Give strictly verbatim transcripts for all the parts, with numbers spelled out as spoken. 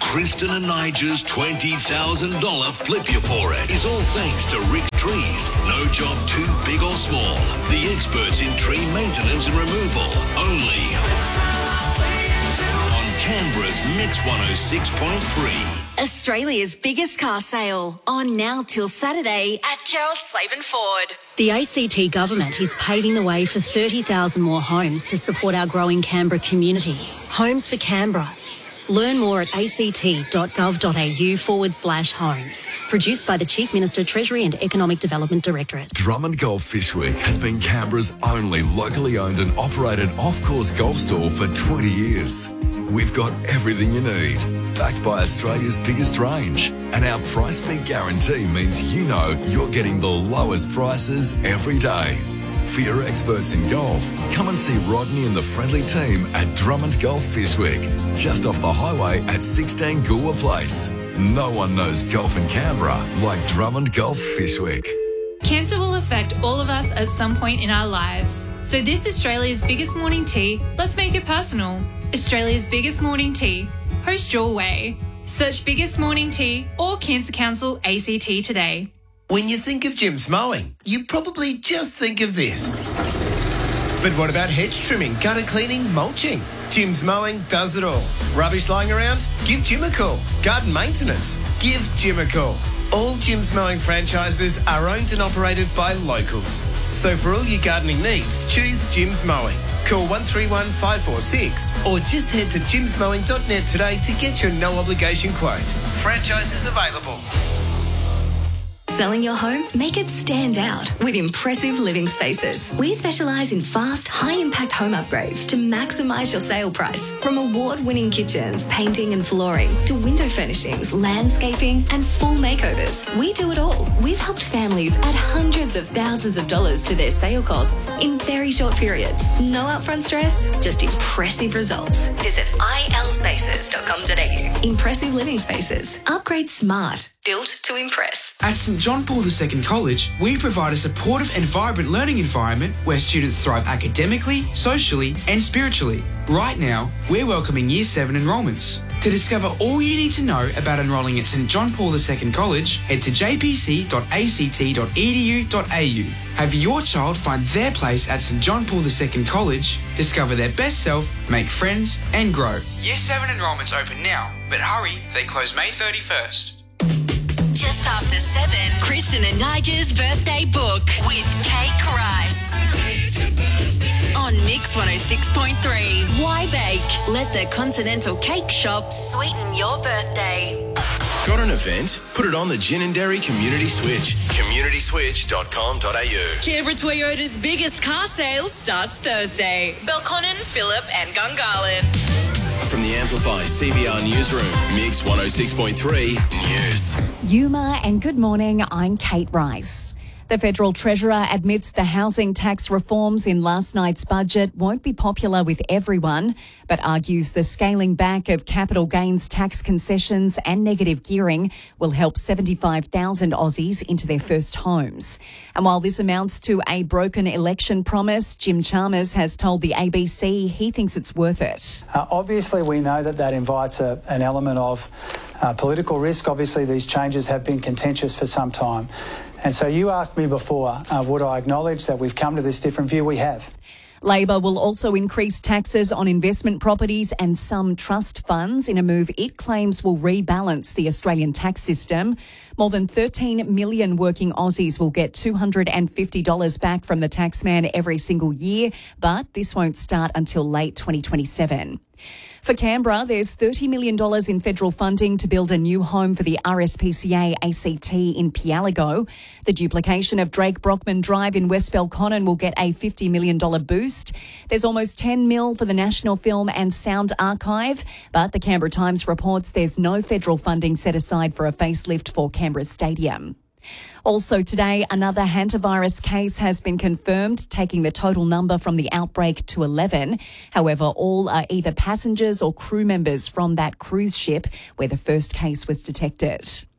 Kristen and Nigel's twenty thousand dollars Flip You For It is all thanks to Rick Trees. No job too big or small. The experts in tree maintenance and removal. Only on Canberra's Mix one oh six point three. Australia's biggest car sale, on now till Saturday at Gerald Slavin Ford. The A C T government is paving the way for thirty thousand more homes to support our growing Canberra community. Homes for Canberra. Learn more at act.gov.au forward slash homes. Produced by the Chief Minister, Treasury and Economic Development Directorate. Drummond Golf Fish Week has been Canberra's only locally owned and operated off-course golf store for twenty years. We've got everything you need, backed by Australia's biggest range. And our price beat guarantee means you know you're getting the lowest prices every day. For your experts in golf, come and see Rodney and the friendly team at Drummond Golf Fish Week, just off the highway at sixteen Goolwa Place. No one knows golf in Canberra like Drummond Golf Fish Week. Cancer will affect all of us at some point in our lives. So this Australia's biggest morning tea, let's make it personal. Australia's biggest morning tea. Host your way. Search Biggest Morning Tea or Cancer Council A C T today. When you think of Jim's Mowing, you probably just think of this. But what about hedge trimming, gutter cleaning, mulching? Jim's Mowing does it all. Rubbish lying around? Give Jim a call. Garden maintenance? Give Jim a call. All Jim's Mowing franchises are owned and operated by locals. So for all your gardening needs, choose Jim's Mowing. Call one three one five four six or just head to jims mowing dot net today to get your no obligation quote. Franchises available. Selling your home? Make it stand out with Impressive Living Spaces. We specialise in fast, high-impact home upgrades to maximise your sale price. From award-winning kitchens, painting and flooring, to window furnishings, landscaping and full makeovers. We do it all. We've helped families add hundreds of thousands of dollars to their sale costs in very short periods. No upfront stress, just impressive results. Visit I L spaces dot com dot a u. Impressive Living Spaces. Upgrade smart. Built to impress. At St John Paul the Second College, we provide a supportive and vibrant learning environment where students thrive academically, socially and spiritually. Right now, we're welcoming Year seven enrolments. To discover all you need to know about enrolling at St John Paul the Second College, head to j p c dot a c t dot e d u dot a u. Have your child find their place at St John Paul the Second College, discover their best self, make friends and grow. Year seven enrolments open now, but hurry, they close May thirty-first. Just after seven, Kristen and Nigel's birthday book with Kate Rice. On Mix one oh six point three. Why bake? Let the Continental Cake Shop sweeten your birthday. Got an event? Put it on the Gin and Dairy Community Switch. community switch dot com dot a u. Canberra Toyota's biggest car sale starts Thursday. Belconnen, Phillip and Gungahlin. From the Amplify C B R Newsroom, Mix one oh six point three News. Yuma and good morning, I'm Kate Rice. The Federal Treasurer admits the housing tax reforms in last night's budget won't be popular with everyone, but argues the scaling back of capital gains tax concessions and negative gearing will help seventy-five thousand Aussies into their first homes. And while this amounts to a broken election promise, Jim Chalmers has told the A B C he thinks it's worth it. Uh, obviously, we know that that invites a, an element of uh, political risk. Obviously, these changes have been contentious for some time. And so you asked me before, uh, would I acknowledge that we've come to this different view? We have. Labor will also increase taxes on investment properties and some trust funds in a move it claims will rebalance the Australian tax system. More than thirteen million working Aussies will get two hundred fifty dollars back from the taxman every single year, but this won't start until late twenty twenty-seven. For Canberra, there's thirty million dollars in federal funding to build a new home for the R S P C A A C T in Pialigo. The duplication of Drake Brockman Drive in West Belconnen will get a fifty million dollars boost. There's almost ten mil for the National Film and Sound Archive, but the Canberra Times reports there's no federal funding set aside for a facelift for Canberra Stadium. Also today, another hantavirus case has been confirmed, taking the total number from the outbreak to eleven. However, all are either passengers or crew members from that cruise ship where the first case was detected.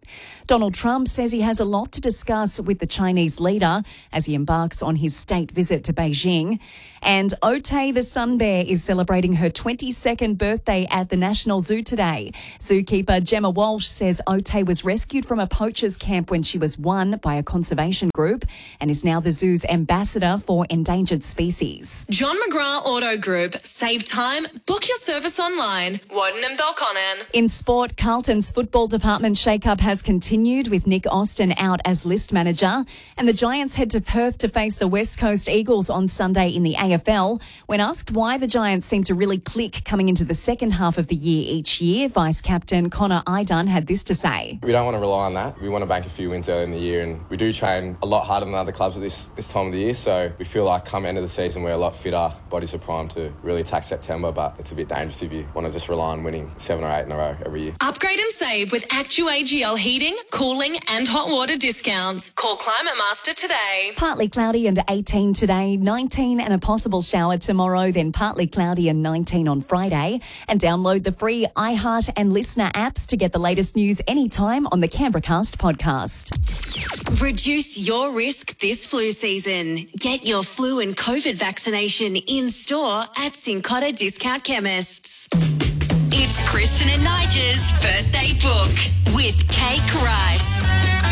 Donald Trump says he has a lot to discuss with the Chinese leader as he embarks on his state visit to Beijing. And Otay the sun bear is celebrating her twenty-second birthday at the National Zoo today. Zookeeper Gemma Walsh says Otay was rescued from a poacher's camp when she was one by a conservation group and is now the zoo's ambassador for endangered species. John McGrath Auto Group. Save time. Book your service online. Warden and Belconnen. In sport, Carlton's football department shake-up has continued with Nick Austin out as list manager, and the Giants head to Perth to face the West Coast Eagles on Sunday in the A F L. When asked why the Giants seem to really click coming into the second half of the year each year, Vice-Captain Connor Idun had this to say. We don't want to rely on that. We want to bank a few wins early in the year, and we do train a lot harder than other clubs at this, this time of the year, so we feel like come end of the season we're a lot fitter, bodies are primed to really attack September, but it's a bit dangerous if you want to just rely on winning seven or eight in a row every year. Upgrade and save with ActuAGL heating, cooling and hot water discounts. Call Climate Master today. Partly cloudy and eighteen today, nineteen and a possible shower tomorrow, then partly cloudy and nineteen on Friday. And download the free iHeart and Listener apps to get the latest news anytime on the Canberracast podcast. Reduce your risk this flu season. Get your flu and COVID vaccination in store at Cincotta Discount Chemists. It's Kristen and Nigel's birthday book with Cake Rice.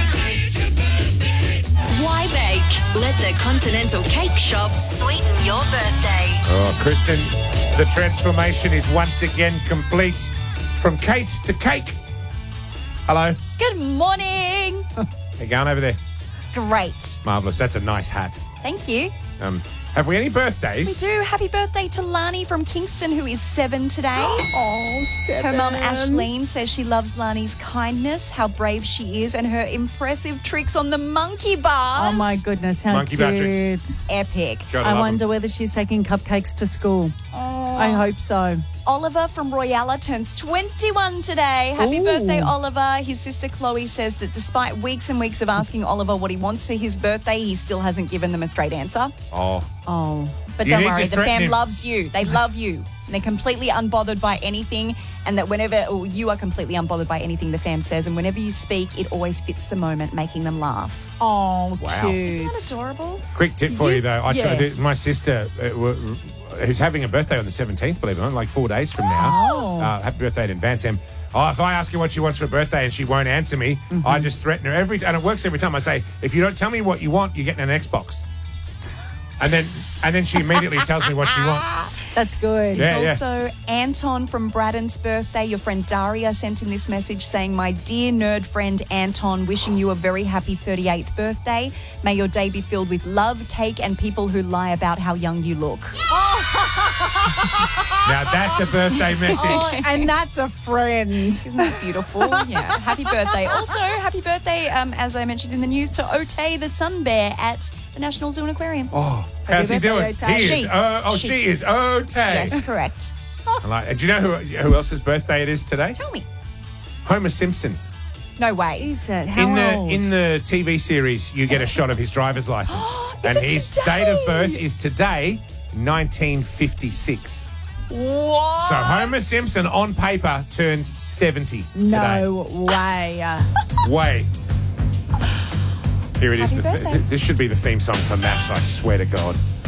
Why bake? Let the Continental Cake Shop sweeten your birthday. Oh, Kristen, the transformation is once again complete. From Kate to cake. Hello. Good morning. How you going over there? Great. Marvellous. That's a nice hat. Thank you. Um, have we any birthdays? We do. Happy birthday to Lani from Kingston, who is seven today. Oh, seven. Her mum, Ashleen, says she loves Lani's kindness, how brave she is, and her impressive tricks on the monkey bars. Oh, my goodness. How Monkey cute. bar tricks. Epic. Gotta I love wonder 'em. whether she's taking cupcakes to school. Oh. I hope so. Oliver from Royalla turns twenty-one today. Happy Ooh. birthday, Oliver. His sister Chloe says that despite weeks and weeks of asking Oliver what he wants for his birthday, he still hasn't given them a straight answer. Oh. Oh. But You don't need worry, to the threaten fam him. loves you. They love you. And they're completely unbothered by anything, and that whenever or you are completely unbothered by anything the fam says, and whenever you speak, it always fits the moment, making them laugh. Oh, Wow. cute. Isn't that adorable? Quick tip for you, You- though. I yeah. tried, my sister, uh, w- who's having a birthday on the seventeenth, believe it or not, like four days from now. Oh. Uh, happy birthday in advance, Em. Oh, if I ask her what she wants for her birthday and she won't answer me, Mm-hmm. I just threaten her every and it works every time. I say, if you don't tell me what you want, you're getting an Xbox. And then and then she immediately tells me what she wants. That's good. Yeah, yeah. It's also Anton from Braddon's birthday. Your friend Daria sent in this message saying, my dear nerd friend Anton, wishing you a very happy thirty-eighth birthday. May your day be filled with love, cake, and people who lie about how young you look. Now that's a birthday message. Oh, and that's a friend. Isn't that beautiful? Yeah. Happy birthday. Also, happy birthday, um, as I mentioned in the news, to Otay the sun bear at the National Zoo and Aquarium. Oh, how's he birthday, doing? Otay. He She. is. Uh, oh, she. She. is. Otay. Yes, correct. I like, and do you know who who else's birthday it is today? Tell me. Homer Simpson's. No way. Is it? How in the old? in the T V series, you get a shot of his driver's license, Is and it his today? date of birth is today, nineteen fifty-six. What? So Homer Simpson on paper turns seventy today. No way. Way. Here it is. Happy The th- birthday. this should be the theme song for Maths. I swear to God.